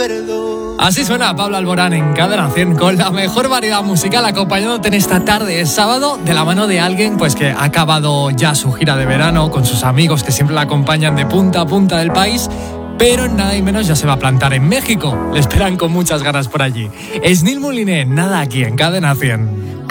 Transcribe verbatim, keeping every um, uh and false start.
perdón. Así suena Pablo Alborán en Cadena cien con la mejor variedad musical, acompañándote en esta tarde de sábado de la mano de alguien pues que ha acabado ya su gira de verano con sus amigos que siempre la acompañan de punta a punta del país, pero nada y menos ya se va a plantar en México. Le esperan con muchas ganas por allí. Es Neil Moliné, nada aquí en Cadena cien.